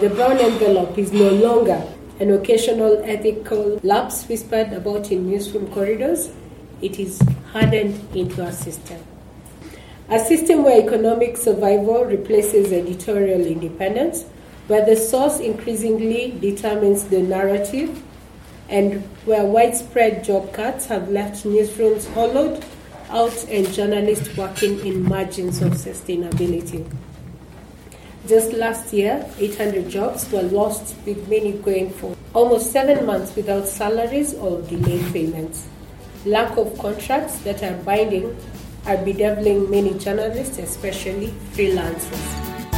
the brown envelope is no longer an occasional ethical lapse whispered about in newsroom corridors. It is hardened into a system. A system where economic survival replaces editorial independence, where the source increasingly determines the narrative, and where widespread job cuts have left newsrooms hollowed out and journalists working in margins of sustainability. Just last year, 800 jobs were lost, with many going for almost 7 months without salaries or delayed payments. Lack of contracts that are binding are bedeviling many journalists, especially freelancers.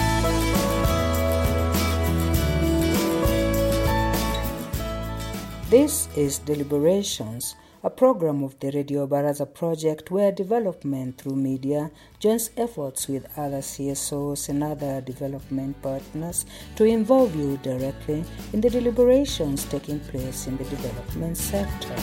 This is Deliberations, a program of the Radio Baraza project where development through media joins efforts with other CSOs and other development partners to involve you directly in the deliberations taking place in the development sector.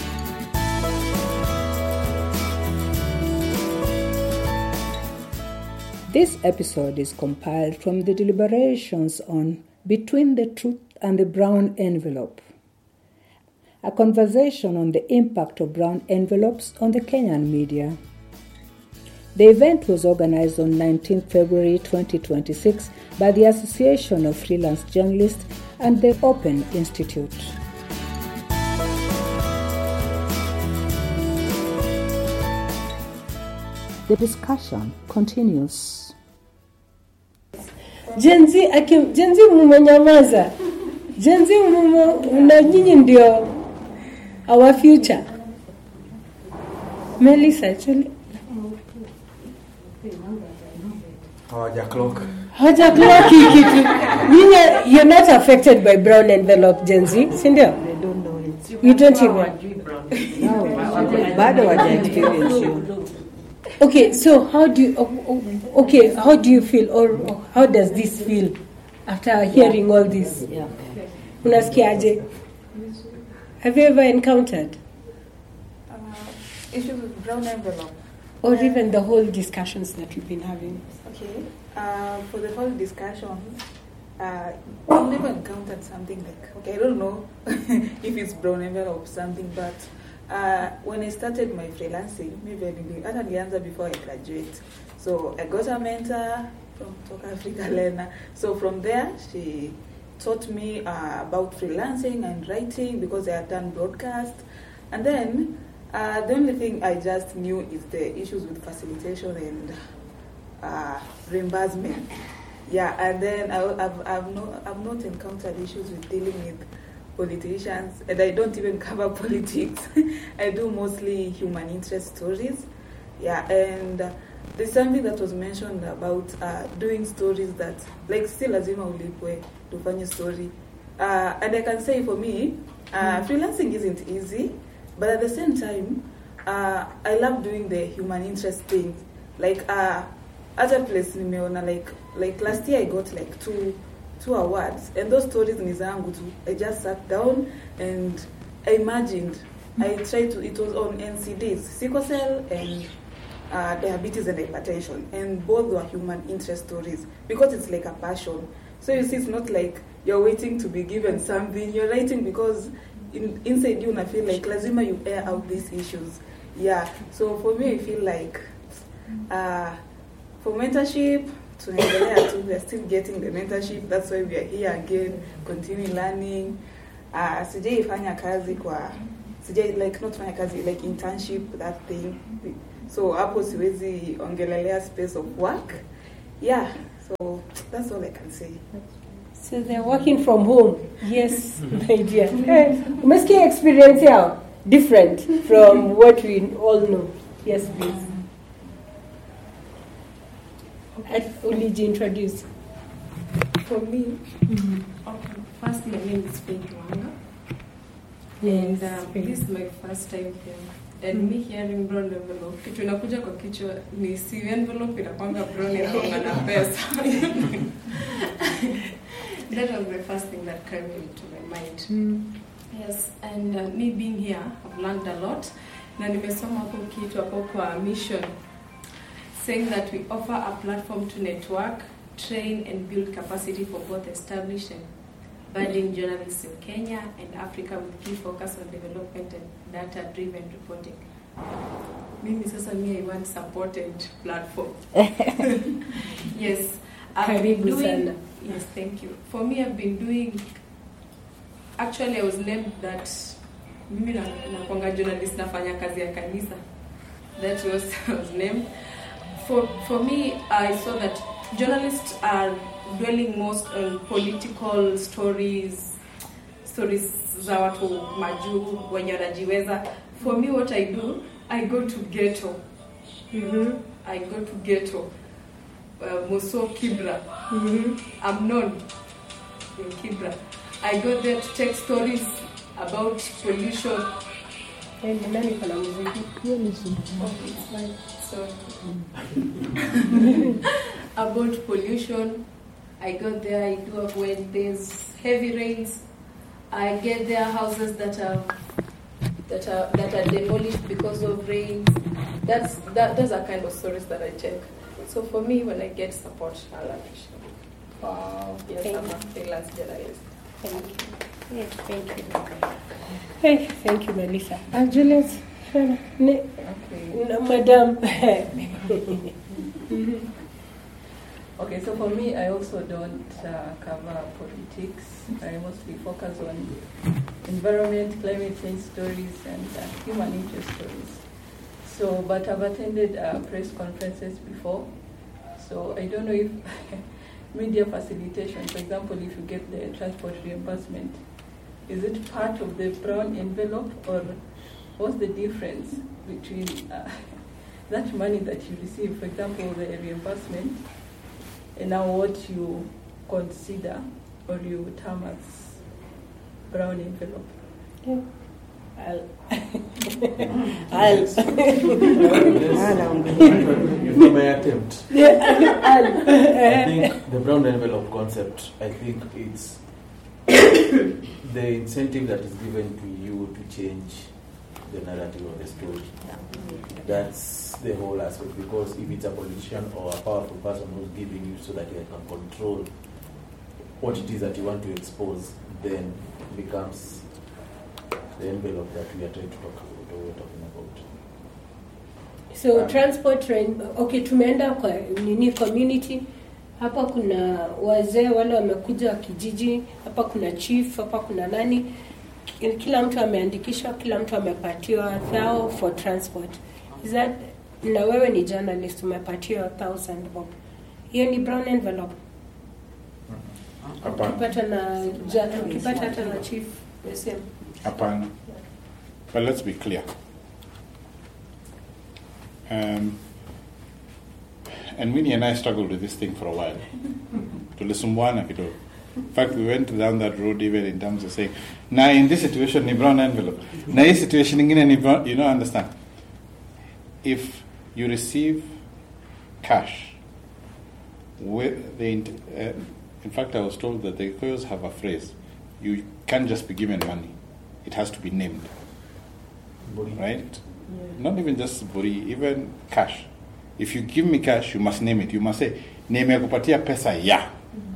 This episode is compiled from the deliberations on Between the Truth and the Brown Envelope, a conversation on the impact of brown envelopes on the Kenyan media. The event was organized on 19 February 2026 by the Association of Freelance Journalists and the Open Institute. The discussion continues. Gen Z mumenyamaza. Gen Z na nyinyi ndio our future. Melissa, actually. Hawaja clock kitu. You're not affected by brown envelope, Gen Z, sindio? They don't know it. You don't even. No, bado waja experience you. Okay, so how do you feel, or how does this feel after hearing all this? Yeah. Unasikiaje? Have you ever encountered? Issues with brown envelope? Or even the whole discussions that we've been having? Okay. For the whole discussion, I've never encountered something like, okay, I don't know if it's brown envelope or something, but when I started my freelancing, maybe I had the answer before I graduate. So I got a mentor from Talk Africa, Lena. So from there, she taught me about freelancing and writing because I had done broadcast. And then the only thing I just knew is the issues with facilitation and reimbursement. Yeah, and then I've not encountered issues with dealing with politicians, and I don't even cover politics. I do mostly human interest stories. Yeah, and there's something that was mentioned about doing stories that, like, still lazima ulipwe tufanye story. And I can say for me, freelancing isn't easy, but at the same time, I love doing the human interest thing. Like, other place nimeona, like last year I got like two awards, and those stories ni zangu tu. I just sat down and I imagined. I tried to, it was on NCDs, sickle cell and diabetes and hypertension, and both were human interest stories because it's like a passion. So you see, it's not like you're waiting to be given something. You're writing because inside you I feel like lazima you air out these issues. Yeah, so for me I feel like for mentorship, we're still getting the mentorship. That's why we are here again, continue learning. Sijaifanya kazi kwa like not fanya kazi, like internship, that thing. So hapo siwezi ongelelea space of work. Yeah, so that's all I can say. So they're working from home. Yes, my dear. Umesikia experience yao different from what we all know. Yes, please. Uliji introduce. For me, okay, first my name is Faith Wanga. And this is my first time here. And me hearing brown envelope, kitu inakuja kwa kichwa ni si envelope inakwanga brown inakwanga na pesa. That was the first thing that came into my mind. Yes, and me being here, I've learned a lot. Na nimesoma hapo kitu hapo kwa mission, saying that we offer a platform to network, train and build capacity for both established and budding journalists in Kenya and Africa with key focus on development and data-driven reporting. Mimi I want supported platform. Yes, I've been doing. Yes, thank you. For me, I've been doing. Actually, I was named that. Mimi nakwanga journalist nafanya kazi ya kanisa. That was I was named. For me, I saw that journalists are dwelling most on political stories za watu majuu wenye wanajiweza. For me, what I do, I go to ghetto. I go to ghetto. Moso Kibra. I'm known in Kibra. I go there to take stories about pollution. About pollution. I go there, I do when there's heavy rains. I get there houses that are demolished because of rains. Those are kind of stories that I take. So for me, when I get support, I'll appreciate it. Wow. Yes, I'm a freelance journalist. Thank you. Yes, thank you. Thank you, Melissa. Julius, Madam. Okay, so for me, I also don't cover politics. I mostly focus on environment, climate change stories, and human interest stories. So, but I've attended press conferences before. So I don't know if media facilitation, for example, if you get the transport reimbursement, is it part of the brown envelope, or what's the difference between that money that you receive, for example, the reimbursement, and now what you consider or you term as brown envelope? Yeah. If I may attempt, I think the brown envelope concept, I think it's the incentive that is given to you to change the narrative of the story. That's the whole aspect, because if it's a politician or a powerful person who's giving you so that you can control what it is that you want to expose, then it becomes the envelope that we are trying to talk about, or we're talking about. So transport train, okay, tumeenda kwa nini community. Hapa kuna wazee wale wamekuja wa kijiji, hapa kuna chief, hapa kuna nani. Kila mtu ameandikishwa, kila mtu amepatiwa 1,000 for transport. Is that, na wewe ni journalist umepatiwa 1,000 bob. Hiyo ni brown envelope. Ukipata hata na chief the same. Hapana. But let's be clear. And Winnie and I struggled with this thing for a while. In fact, we went down that road even in terms of saying, now in this situation, ni brown envelope. Now in this situation, you don't understand. If you receive cash, in fact, I was told that the Koyos have a phrase, you can't just be given money. It has to be named. Right? Yeah. Not even just buri, even cash. If you give me cash, you must name it. You must say, nimekupatia pesa ya.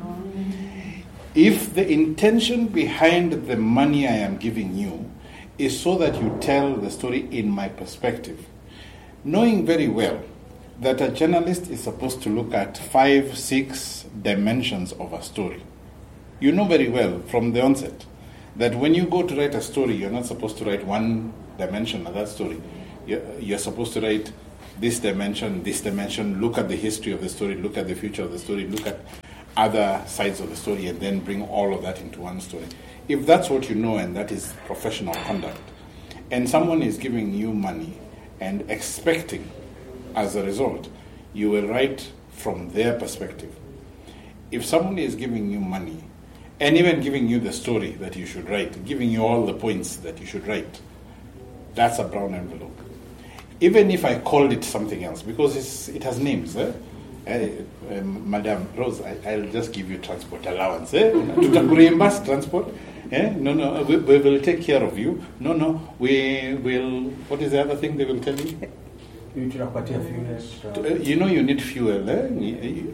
If the intention behind the money I am giving you is so that you tell the story in my perspective, knowing very well that a journalist is supposed to look at 5-6 dimensions of a story. You know very well from the onset that when you go to write a story, you're not supposed to write one dimension of that story. You're supposed to write this dimension, look at the history of the story, look at the future of the story, look at other sides of the story, and then bring all of that into one story. If that's what you know and that is professional conduct, and someone is giving you money and expecting, as a result, you will write from their perspective. If someone is giving you money and even giving you the story that you should write, giving you all the points that you should write, that's a brown envelope. Even if I called it something else, because it has names. Madam Rose, I'll just give you transport allowance. To reimburse transport. No, we will take care of you. No, we will. What is the other thing they will tell you? You need fuel. You know you need fuel.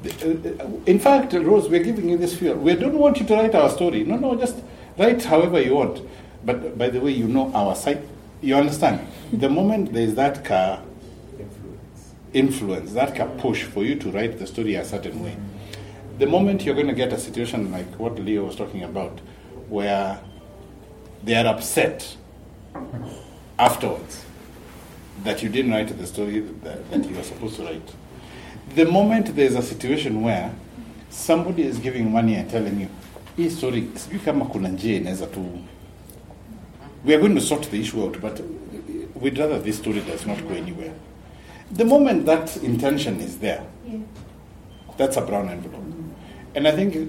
In fact, Rose, we're giving you this fuel. We don't want you to write our story. No, just write however you want. But by the way, you know our site. You understand? The moment there is that car influence, that car push for you to write the story a certain way, the moment you're going to get a situation like what Leo was talking about, where they are upset afterwards that you didn't write the story that you were supposed to write. The moment there's a situation where somebody is giving money and telling you, hii story, sijui kama kuna njia inaweza tu, we are going to sort the issue out, but we'd rather this story does not go anywhere. The moment that intention is there, that's a brown envelope. And I think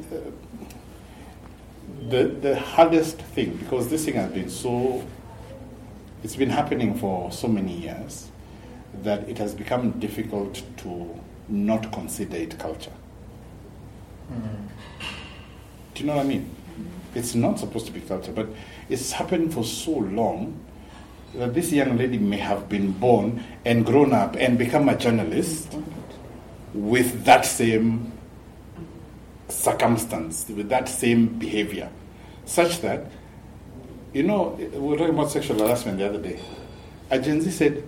the hardest thing, because this thing has been it's been happening for so many years, that it has become difficult to not consider it culture. Do you know what I mean? It's not supposed to be culture, but it's happened for so long that this young lady may have been born and grown up and become a journalist with that same circumstance, with that same behavior, such that, we were talking about sexual harassment the other day. A Gen Z said,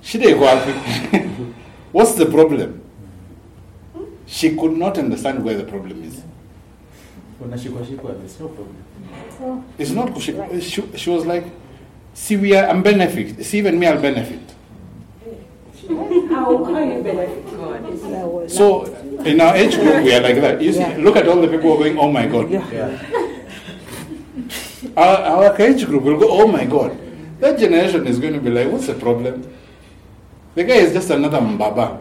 what's the problem? She could not understand where the problem is. There's no problem. It's not, she was like, see, I'm benefit. See, even me, I'll benefit. How you benefit? So, in our age group, we are like that. You see, look at all the people who are going, oh my God. Our age group will go, oh my God. That generation is going to be like, what's the problem? The guy is just another Mbaba.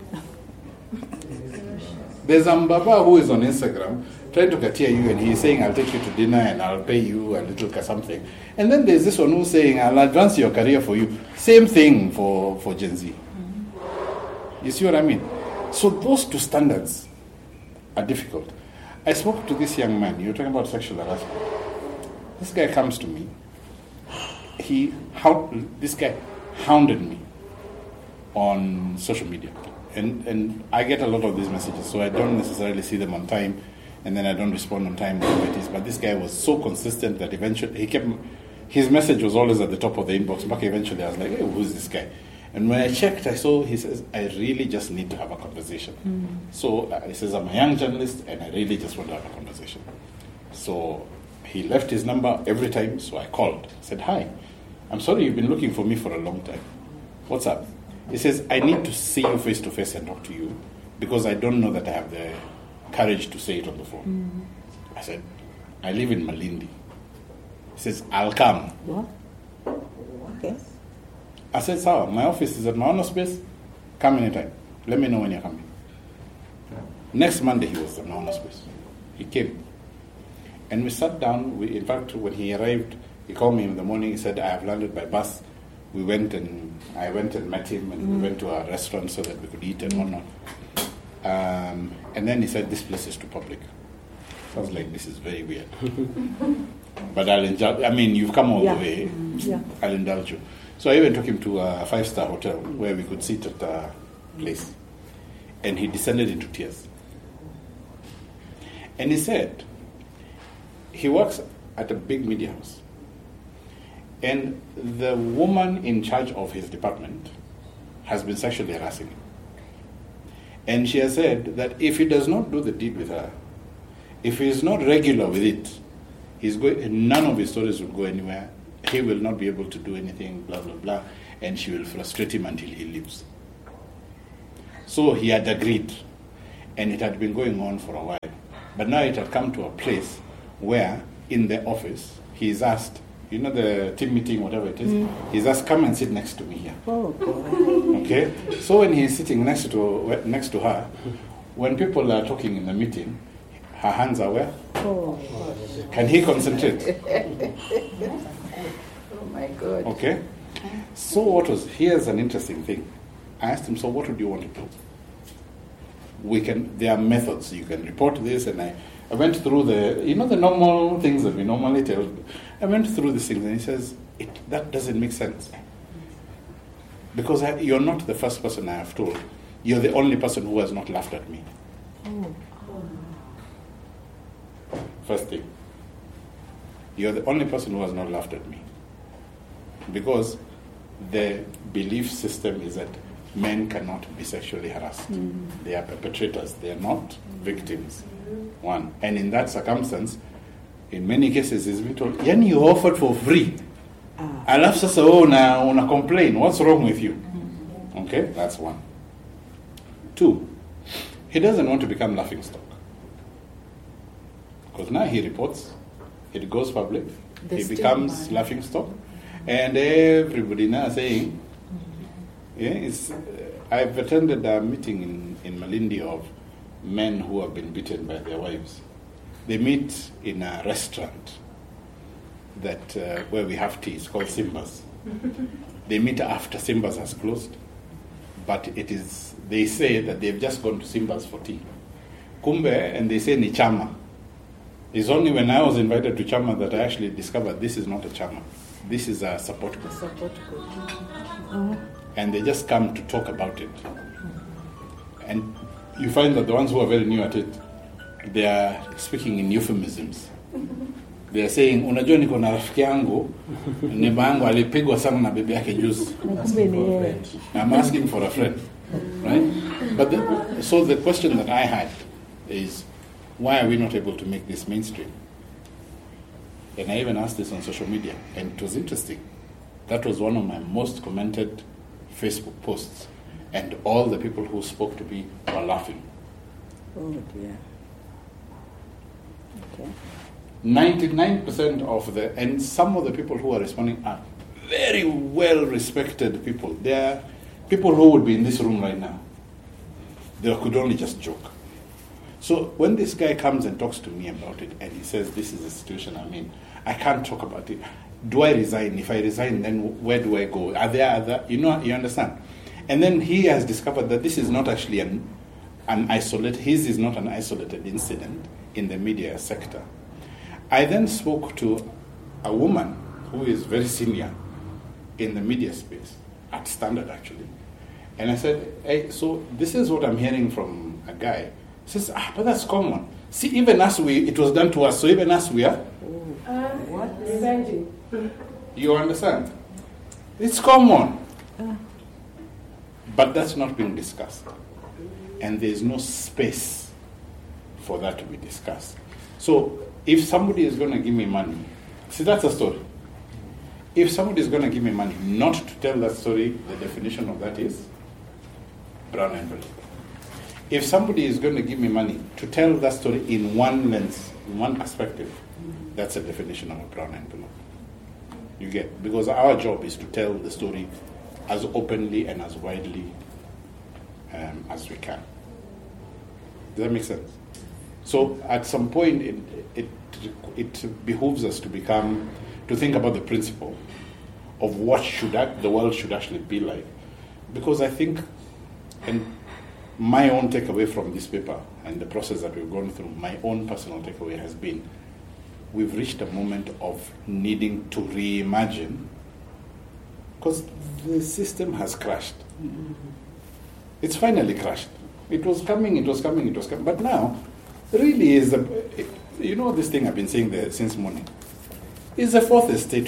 There's a Mbaba who is on Instagram trying to katia you, and he's saying, I'll take you to dinner and I'll pay you a little something. And then there's this one who's saying, I'll advance your career for you. Same thing for Gen Z. You see what I mean? So those two standards are difficult. I spoke to this young man. You're talking about sexual harassment. This guy comes to me. This guy hounded me on social media. And I get a lot of these messages, so I don't necessarily see them on time, and then I don't respond on time, whatever it is. But this guy was so consistent that eventually his message was always at the top of the inbox. But eventually I was like, hey, who's this guy? And when I checked, I saw he says, I really just need to have a conversation. So he says, I'm a young journalist, and I really just want to have a conversation. So he left his number every time, so I called. I said, hi, I'm sorry you've been looking for me for a long time. What's up? He says, I need to see you face to face and talk to you because I don't know that I have the courage to say it on the phone. I said, I live in Malindi. He says, I'll come. What? Okay. I said, Sawa, my office is at Maono Space. Come anytime. Let me know when you're coming. Next Monday, he was at Maono Space. He came. And we sat down. In fact, when he arrived, he called me in the morning. He said, I have landed by bus. I went and met him, and we went to a restaurant so that we could eat and whatnot. And then he said, this place is too public. I was like, this is very weird. But I'll indulge. I mean, you've come all the way. I'll indulge you. So I even took him to a 5-star hotel where we could sit at a place. And he descended into tears. And he said, he works at a big media house. And the woman in charge of his department has been sexually harassing him. And she has said that if he does not do the deed with her, if he is not regular with it, none of his stories will go anywhere. He will not be able to do anything, blah, blah, blah. And she will frustrate him until he leaves. So he had agreed. And it had been going on for a while. But now it had come to a place where, in the office, he is asked, the team meeting, whatever it is, he's asked, come and sit next to me here. Oh, boy. Okay? So when he's sitting next to her, when people are talking in the meeting, her hands are where? Oh. Can he concentrate? Oh my God. Okay? So here's an interesting thing. I asked him, so what would you want to do? There are methods. You can report this, and I went through the normal things that we normally tell. I went through these things, and he says, that doesn't make sense. Because you're not the first person I have told. You're the only person who has not laughed at me. First thing. You're the only person who has not laughed at me. Because the belief system is that men cannot be sexually harassed. They are perpetrators. They are not victims. One. And in that circumstance, in many cases, it's been told, yani you offered for free. Alafu sasa una complain. What's wrong with you? Okay, that's one. Two, he doesn't want to become laughingstock. Because now he reports, it goes public, he becomes laughingstock, and everybody now saying, I've attended a meeting in Malindi of men who have been beaten by their wives. They meet in a restaurant that where we have tea. It's called Simba's. They meet after Simba's has closed, but they say that they've just gone to Simba's for tea. Kumbe, and they say ni chama. It's only when I was invited to chama that I actually discovered this is not a chama. This is a support group. And they just come to talk about it. And you find that the ones who are very new at it, they are speaking in euphemisms. They are saying, unajua niko na rafiki yangu, neighbor yangu alipigwa sana na bibi yake juzi. I'm asking for a friend, right? But so the question that I had is, why are we not able to make this mainstream? And I even asked this on social media, and it was interesting. That was one of my most commented Facebook posts, and all the people who spoke to me were laughing. Oh dear. Okay. 99% of and some of the people who are responding are very well-respected people. They are people who would be in this room right now. They could only just joke. So when this guy comes and talks to me about it, and he says, this is the situation I'm in, I can't talk about it. Do I resign? If I resign, then where do I go? Are there other, you understand? And then he has discovered that this is not actually his is not an isolated incident in the media sector. I then spoke to a woman who is very senior in the media space, at Standard actually. And I said, hey, so this is what I'm hearing from a guy. He says, but that's common. See, even us, it was done to us, so even us, we are. What? Revenging. You understand? It's common. But that's not being discussed. And there's no space for that to be discussed. So, if somebody is going to give me money, see, that's a story. If somebody is going to give me money not to tell that story, the definition of that is brown envelope. If somebody is going to give me money to tell that story in one lens, in one perspective, that's a definition of a brown envelope. You get? Because our job is to tell the story as openly and as widely as we can. Does that make sense? So at some point, it behooves us to think about the principle of what the world should actually be like. Because I think, and my own takeaway from this paper and the process that we've gone through, my own personal takeaway has been, we've reached a moment of needing to reimagine, because the system has crashed. It's finally crashed. It was coming, but now, really is this thing I've been saying there since morning, is the fourth estating.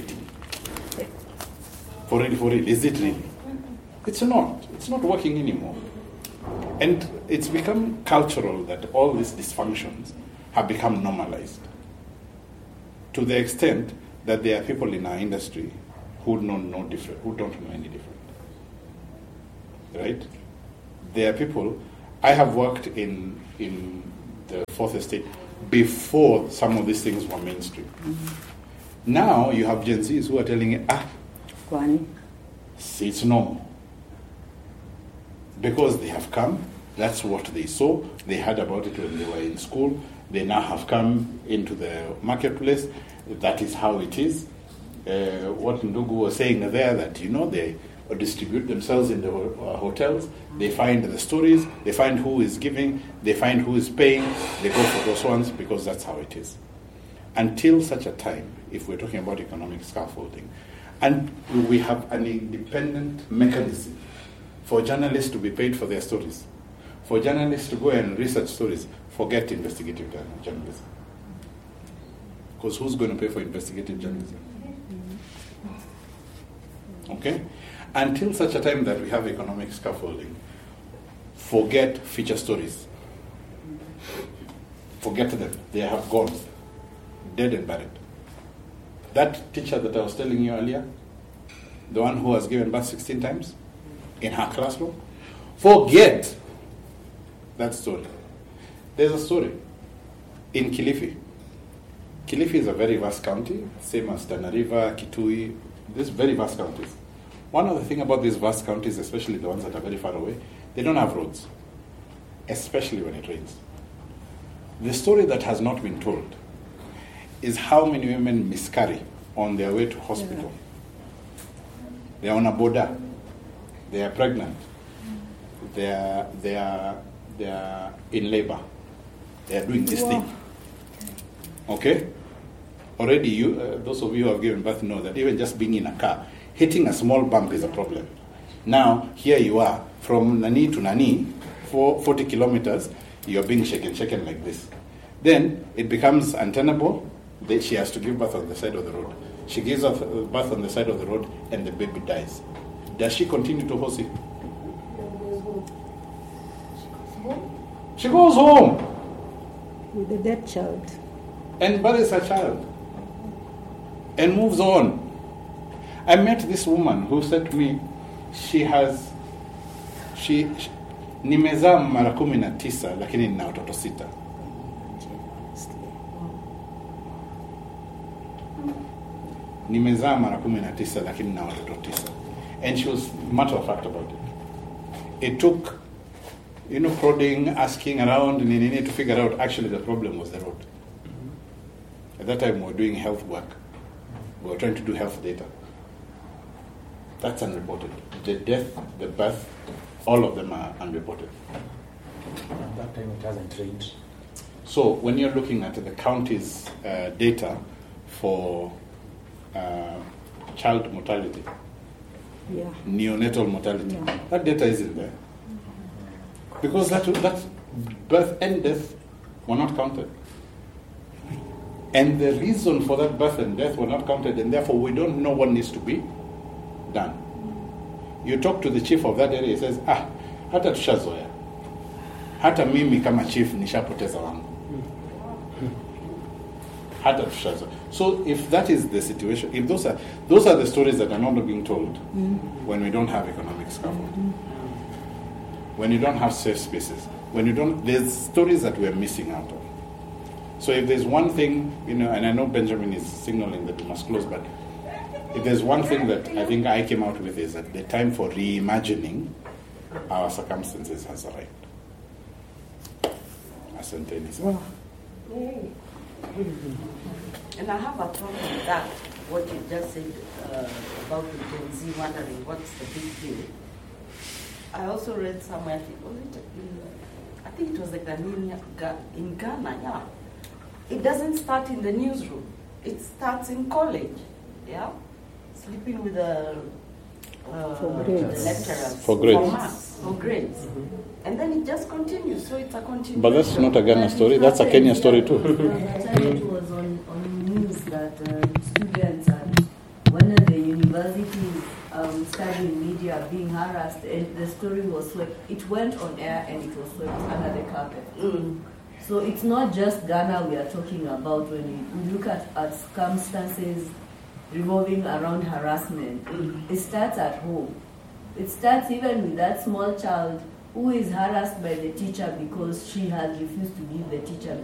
For real, is it really? It's not working anymore. And it's become cultural that all these dysfunctions have become normalized, to the extent that there are people in our industry who don't know any different. Right? There are people, I have worked in the fourth estate before some of these things were mainstream. Now you have Gen Zs who are telling you, see, it's normal. Because they have come, that's what they saw, they heard about it when they were in school, they now have come into the marketplace, that is how it is. What Ndugu was saying there, that they distribute themselves in the hotels, they find the stories, they find who is giving, they find who is paying, they go for those ones because that's how it is. Until such a time, if we're talking about economic scaffolding, and we have an independent mechanism for journalists to be paid for their stories, for journalists to go and research stories, forget investigative journalism. Because who's going to pay for investigative journalism? Okay? Until such a time that we have economic scaffolding, forget feature stories. Forget them. They have gone. Dead and buried. That teacher that I was telling you earlier, the one who was given birth 16 times in her classroom, forget that story. There's a story in Kilifi. Kilifi is a very vast county, same as Tana River, Kitui, these very vast counties. One of the things about these vast counties, especially the ones that are very far away, they don't have roads, especially when it rains. The story that has not been told is how many women miscarry on their way to hospital. They are on a border. They are pregnant. They are in labor. They are doing this thing. Okay? Already, those of you who have given birth know that even just being in a car, hitting a small bump is a problem. Now, here you are, from Nani to Nani, for 40 kilometers, you're being shaken like this. Then it becomes untenable. She has to give birth on the side of the road. She gives birth on the side of the road, and the baby dies. Does she continue to host it? She goes home. With the dead child. And buries her child. And moves on. I met this woman who said to me, nimezaa mara 19 lakini nina watoto 6. Nimezaa mara 19 lakini nina watoto 9. And she was matter of fact about it. It took, prodding, asking around, to figure out actually the problem was the road. At that time we were doing health work. We were trying to do health data. That's unreported. The death, the birth, all of them are unreported. At that time it hasn't rained. So when you're looking at the county's data for child mortality, neonatal mortality, that data isn't there. Because that birth and death were not counted. And the reason for that birth and death were not counted, and therefore we don't know what needs to be done. You talk to the chief of that area, he says, hata tushazoea. Hata mimi kama chief nishapoteza wangu. Hata tushazoea. So if that is the situation, if those are the stories that are not being told when we don't have economic scaffolding, when you don't have safe spaces, there's stories that we're missing out of. So if there's one thing, and I know Benjamin is signaling that we must close, but if there's one thing that I think I came out with is that the time for reimagining our circumstances has arrived. Asante. And I have a problem with that, what you just said about the Gen Z wondering what's the big deal. I also read somewhere, I think it was like in Ghana, yeah. It doesn't start in the newsroom. It starts in college, yeah? Sleeping with the lecturers. For grades. For grades. Mm-hmm. And then it just continues, so it's a continuation. But that's not a Ghana story, that's a Kenya story too. It was on news that students at one of the universities studying media being harassed, and the story was swept. It went on air and it was swept under the carpet. Mm. So it's not just Ghana we are talking about when we look at circumstances revolving around harassment. It starts at home. It starts even with that small child who is harassed by the teacher because she has refused to give the teacher